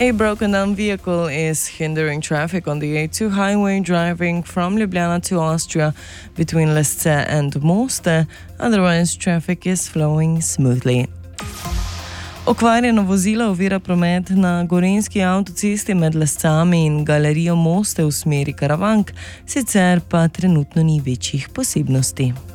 A broken down vehicle is hindering traffic on the A2 highway driving from Ljubljana to Austria between Lesce and Moste. Otherwise, traffic is flowing smoothly. Okvarjeno vozilo ovira promet na gorenjski avtocesti med Lescami in galerijo Moste v smeri Karavank, sicer pa trenutno ni večjih posebnosti.